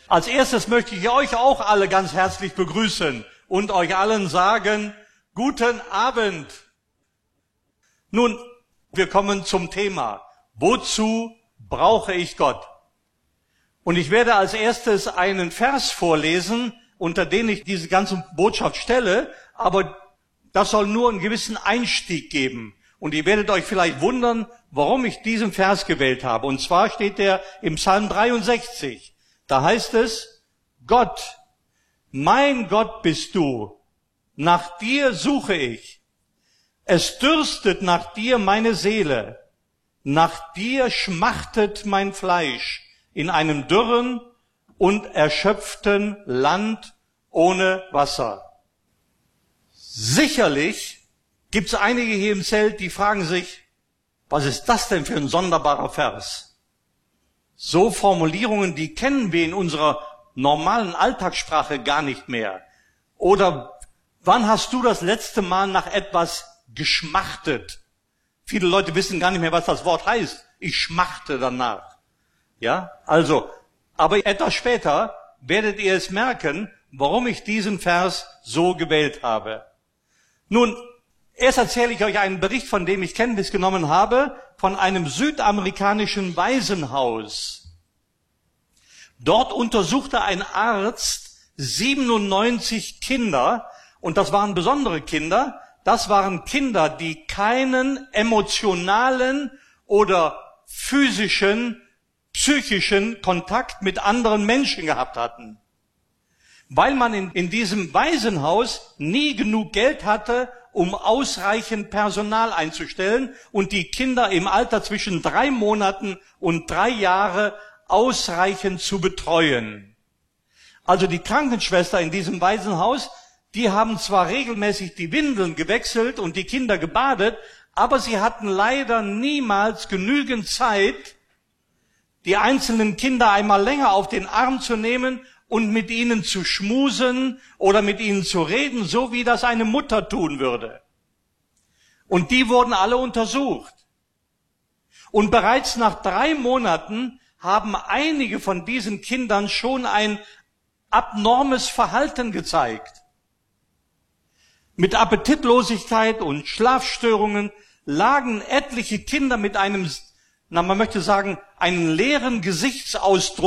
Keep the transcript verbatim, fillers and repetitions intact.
Als erstes möchte ich euch auch alle ganz herzlich begrüßen und euch allen sagen, guten Abend. Nun, wir kommen zum Thema. Wozu brauche ich Gott? Und ich werde als erstes einen Vers vorlesen, unter den ich diese ganze Botschaft stelle, aber das soll nur einen gewissen Einstieg geben. Und ihr werdet euch vielleicht wundern, warum ich diesen Vers gewählt habe. Und zwar steht der im Psalm dreiundsechzig. Da heißt es, Gott, mein Gott bist du, nach dir suche ich. Es dürstet nach dir meine Seele, nach dir schmachtet mein Fleisch in einem dürren und erschöpften Land ohne Wasser. Sicherlich gibt es einige hier im Zelt, die fragen sich, was ist das denn für ein sonderbarer Vers? So Formulierungen, die kennen wir in unserer normalen Alltagssprache gar nicht mehr. Oder wann hast du das letzte Mal nach etwas geschmachtet? Viele Leute wissen gar nicht mehr, was das Wort heißt. Ich schmachte danach. Ja, also, aber etwas später werdet ihr es merken, warum ich diesen Vers so gewählt habe. Nun, erst erzähle ich euch einen Bericht, von dem ich Kenntnis genommen habe, von einem südamerikanischen Waisenhaus. Dort untersuchte ein Arzt siebenundneunzig Kinder, und das waren besondere Kinder. Das waren Kinder, die keinen emotionalen oder physischen, psychischen Kontakt mit anderen Menschen gehabt hatten. Weil man in, in diesem Waisenhaus nie genug Geld hatte, um ausreichend Personal einzustellen und die Kinder im Alter zwischen drei Monaten und drei Jahre ausreichend zu betreuen. Also die Krankenschwester in diesem Waisenhaus, die haben zwar regelmäßig die Windeln gewechselt und die Kinder gebadet, aber sie hatten leider niemals genügend Zeit, die einzelnen Kinder einmal länger auf den Arm zu nehmen und mit ihnen zu schmusen oder mit ihnen zu reden, so wie das eine Mutter tun würde. Und die wurden alle untersucht. Und bereits nach drei Monaten haben einige von diesen Kindern schon ein abnormes Verhalten gezeigt. Mit Appetitlosigkeit und Schlafstörungen lagen etliche Kinder mit einem, na, man möchte sagen, einen leeren Gesichtsausdruck